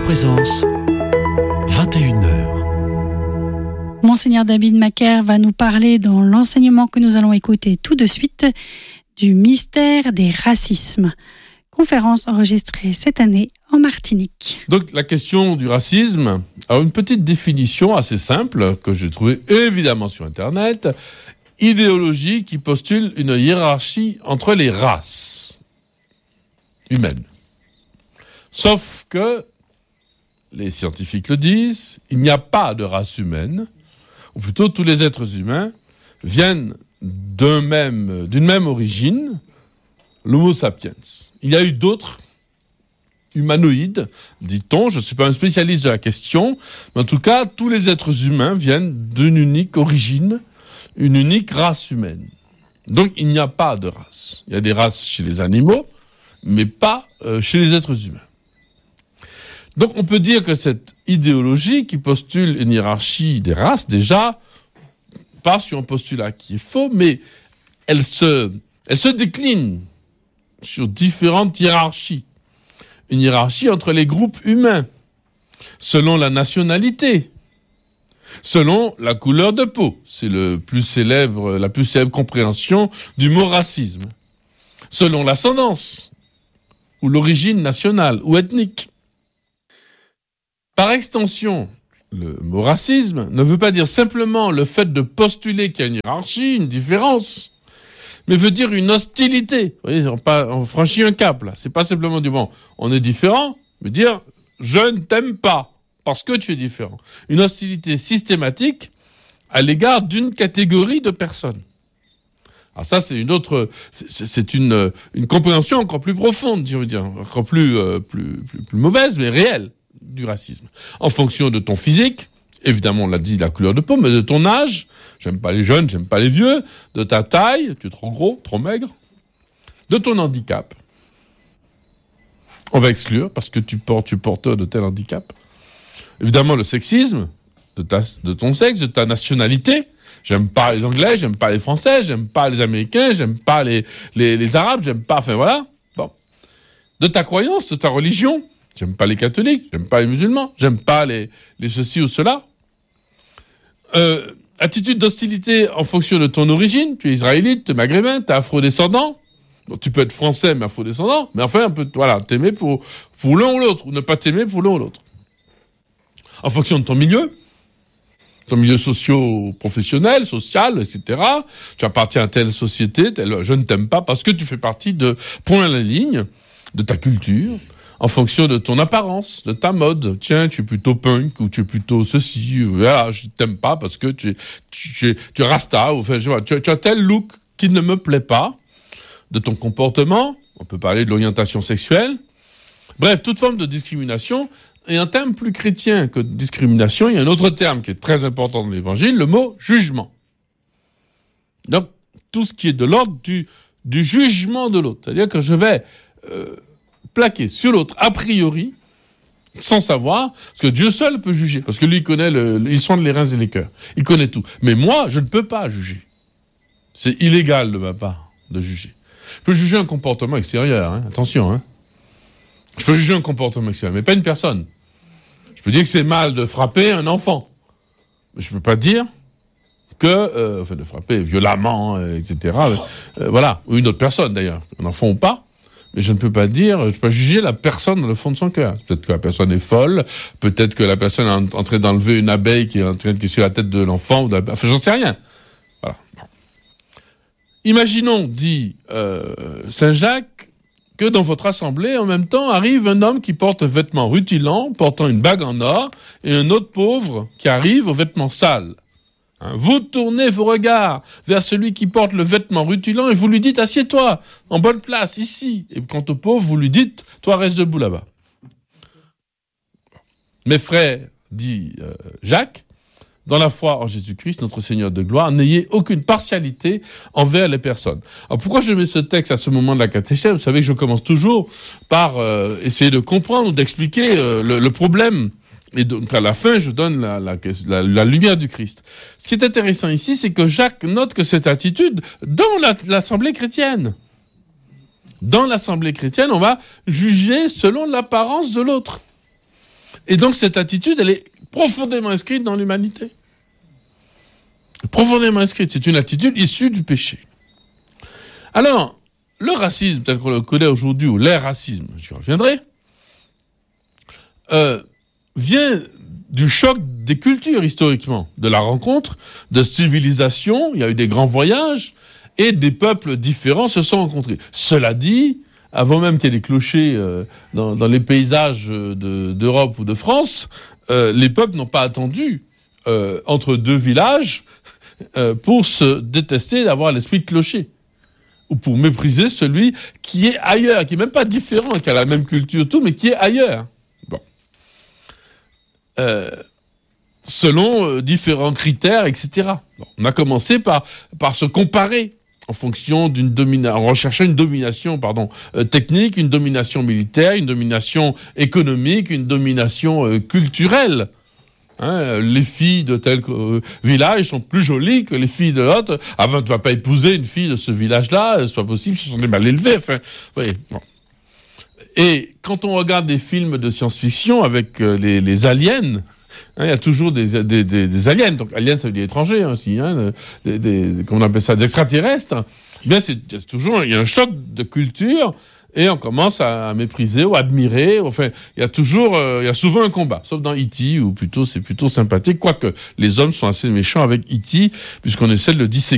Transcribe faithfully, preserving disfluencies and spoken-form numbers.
Présence, vingt et une heures. Monseigneur David Macaire va nous parler dans l'enseignement que nous allons écouter tout de suite du mystère des racismes. Conférence enregistrée cette année en Martinique. Donc la question du racisme a une petite définition assez simple que j'ai trouvée évidemment sur Internet. Idéologie qui postule une hiérarchie entre les races humaines. Sauf que, les scientifiques le disent, il n'y a pas de race humaine, ou plutôt tous les êtres humains viennent d'un même, d'une même origine, l'Homo sapiens. Il y a eu d'autres humanoïdes, dit-on, je ne suis pas un spécialiste de la question, mais en tout cas, tous les êtres humains viennent d'une unique origine, une unique race humaine. Donc, il n'y a pas de race. Il y a des races chez les animaux, mais pas euh, chez les êtres humains. Donc, on peut dire que cette idéologie qui postule une hiérarchie des races, déjà, part sur un postulat qui est faux, mais elle se, elle se décline sur différentes hiérarchies. Une hiérarchie entre les groupes humains, selon la nationalité, selon la couleur de peau. C'est le plus célèbre, la plus célèbre compréhension du mot racisme. Selon l'ascendance, ou l'origine nationale ou ethnique. Par extension, le mot racisme ne veut pas dire simplement le fait de postuler qu'il y a une hiérarchie, une différence, mais veut dire une hostilité. Vous voyez, on, pas, on franchit un cap, là. C'est pas simplement du bon, on est différent, mais dire je ne t'aime pas parce que tu es différent. Une hostilité systématique à l'égard d'une catégorie de personnes. Alors ça, c'est une autre, c'est, c'est une, une compréhension encore plus profonde, je veux dire, encore plus, euh, plus, plus, plus mauvaise, mais réelle du racisme. En fonction de ton physique, évidemment, on l'a dit, la couleur de peau, mais de ton âge, j'aime pas les jeunes, j'aime pas les vieux, de ta taille, tu es trop gros, trop maigre, de ton handicap. On va exclure, parce que tu portes, tu es porteur de tel handicap. Évidemment, le sexisme, de, ta, de ton sexe, de ta nationalité. J'aime pas les Anglais, j'aime pas les Français, j'aime pas les Américains, j'aime pas les, les, les Arabes, j'aime pas... Enfin, voilà. Bon. De ta croyance, de ta religion. J'aime pas les catholiques, j'aime pas les musulmans, j'aime pas les, les ceci ou cela. Euh, attitude d'hostilité en fonction de ton origine. Tu es israélite, tu es maghrébin, tu es afro-descendant. Bon, tu peux être français, mais afro-descendant. Mais enfin, un peu, voilà, t'aimer pour, pour l'un ou l'autre, ou ne pas t'aimer pour l'un ou l'autre. En fonction de ton milieu. Ton milieu socio-professionnel, social, et cetera. Tu appartiens à telle société, telle, je ne t'aime pas parce que tu fais partie de, point à la ligne, de ta culture, en fonction de ton apparence, de ta mode. Tiens, tu es plutôt punk, ou tu es plutôt ceci, voilà, je t'aime pas parce que tu es, tu, tu es, tu es rasta, ou enfin, je vois, tu, tu as tel look qui ne me plaît pas, de ton comportement, on peut parler de l'orientation sexuelle. Bref, toute forme de discrimination. Et un terme plus chrétien que discrimination, il y a un autre terme qui est très important dans l'Évangile, le mot jugement. Donc, tout ce qui est de l'ordre du, du jugement de l'autre. C'est-à-dire que je vais euh, plaquer sur l'autre a priori, sans savoir, parce que Dieu seul peut juger, parce que lui, il connaît, le, il soigne les reins et les cœurs. Il connaît tout. Mais moi, je ne peux pas juger. C'est illégal de ma part de juger. Je peux juger un comportement extérieur, hein, attention. Hein. Je peux juger un comportement extérieur, mais pas une personne. Je peux dire que c'est mal de frapper un enfant. Mais je ne peux pas dire que... Euh, enfin, de frapper violemment, euh, et cetera. Euh, voilà. Ou une autre personne, d'ailleurs. Un enfant ou pas. Mais je ne peux pas dire... Je ne peux pas juger la personne dans le fond de son cœur. Peut-être que la personne est folle. Peut-être que la personne est en train d'enlever une abeille qui est en train de sur la tête de l'enfant. Ou de la... Enfin, j'en sais rien. Voilà. Bon. Imaginons, dit euh, Saint Jacques, que dans votre assemblée, en même temps, arrive un homme qui porte un vêtement rutilant, portant une bague en or, et un autre pauvre qui arrive aux vêtements sales. Hein, vous tournez vos regards vers celui qui porte le vêtement rutilant et vous lui dites « Assieds-toi, en bonne place, ici ». Et quant au pauvre, vous lui dites « Toi, reste debout là-bas ». Mes frères, dit euh, Jacques, dans la foi en Jésus-Christ, notre Seigneur de gloire, n'ayez aucune partialité envers les personnes. Alors pourquoi je mets ce texte à ce moment de la catéchèse ? Vous savez que je commence toujours par euh, essayer de comprendre ou d'expliquer euh, le, le problème. Et donc à la fin, je donne la, la, la, la lumière du Christ. Ce qui est intéressant ici, c'est que Jacques note que cette attitude dans la, l'assemblée chrétienne. Dans l'assemblée chrétienne, on va juger selon l'apparence de l'autre. Et donc cette attitude, elle est profondément inscrite dans l'humanité. Profondément inscrite. C'est une attitude issue du péché. Alors, le racisme tel qu'on le connaît aujourd'hui, ou les racismes, j'y reviendrai, euh, vient du choc des cultures historiquement, de la rencontre de civilisations. Il y a eu des grands voyages et des peuples différents se sont rencontrés. Cela dit, avant même qu'il y ait des clochers euh, dans, dans les paysages de, d'Europe ou de France, euh, les peuples n'ont pas attendu euh, entre deux villages euh, pour se détester d'avoir l'esprit de clocher, ou pour mépriser celui qui est ailleurs, qui n'est même pas différent, qui a la même culture, tout, mais qui est ailleurs. Bon. Euh, selon euh, différents critères, et cetera. Bon, on a commencé par, par se comparer en fonction d'une domination, en recherchant une domination, pardon, euh, technique, une domination militaire, une domination économique, une domination euh, culturelle. Hein, les filles de tel euh, village sont plus jolies que les filles de l'autre. Avant, tu vas pas épouser une fille de ce village-là, c'est pas possible, ce sont des mal élevés. Enfin, oui, bon. Et quand on regarde des films de science-fiction avec euh, les, les aliens, il hein, y a toujours des, des, des, des aliens. Donc, aliens, ça veut dire étrangers hein, aussi. Hein, des, des, comment on appelle ça, des extraterrestres. Bien, c'est, c'est toujours, il y a un choc de culture et on commence à, à mépriser ou à admirer. Enfin, il y a toujours, euh, il y a souvent un combat. Sauf dans E T, où plutôt, c'est plutôt sympathique. Quoique, les hommes sont assez méchants avec E T, puisqu'on essaie de le disséquer.